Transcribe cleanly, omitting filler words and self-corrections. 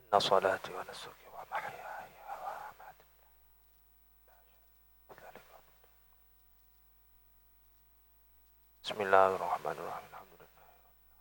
إن صلاتي ونسكي ومحياي ومماتي بسم الله الرحمن الرحيم